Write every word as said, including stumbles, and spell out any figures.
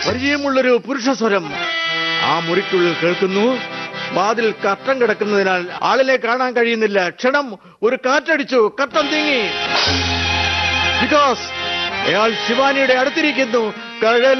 പരിചയമുള്ളൊരു പുരുഷ സ്വരം ആ മുറിക്കുള്ളിൽ കേൾക്കുന്നു. വാതിൽ കർട്ടൻ കിടക്കുന്നതിനാൽ ആളിനെ കാണാൻ കഴിയുന്നില്ല. ക്ഷണം ഒരു കാറ്റടിച്ചു, കർട്ടൻ നീങ്ങി. ബിക്കോസ് അയാൾ ശിവാനിയുടെ അടുത്തിരിക്കുന്നു. കഴൽ